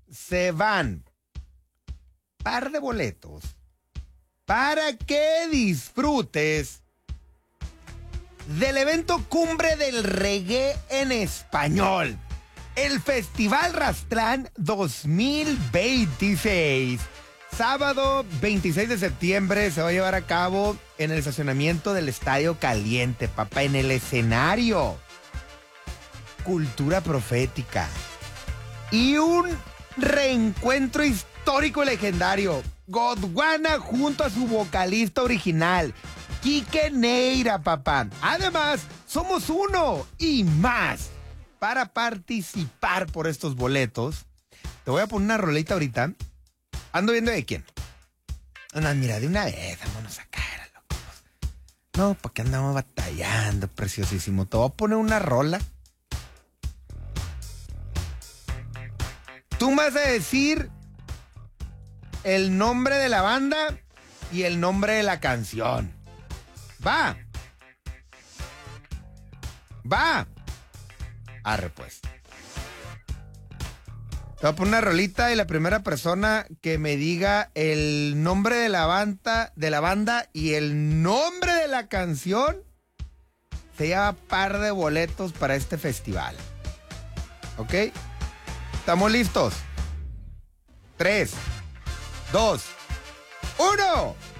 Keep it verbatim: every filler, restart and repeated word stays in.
se van par de boletos para que disfrutes del evento Cumbre del Reggae en Español, el Festival Rastlán dos mil veintiséis. Sábado veintiséis de septiembre se va a llevar a cabo en el estacionamiento del Estadio Caliente, papá, en el escenario. Cultura profética y un reencuentro histórico y legendario. Gondwana junto a su vocalista original, Quique Neira, papá. Además, somos uno y más. Para participar por estos boletos, te voy a poner una rolita ahorita. Ando viendo de quién. No, mira, de una vez, vámonos acá, locos. No, ¿para qué andamos batallando, preciosísimo? Te voy a poner una rola. Tú me vas a decir el nombre de la banda y el nombre de la canción. Va. Va. Arre, pues. Te voy a poner una rolita y la primera persona que me diga el nombre de la banda, de la banda y el nombre de la canción se lleva par de boletos para este festival. ¿Ok? ¿Estamos listos? Tres, dos, uno.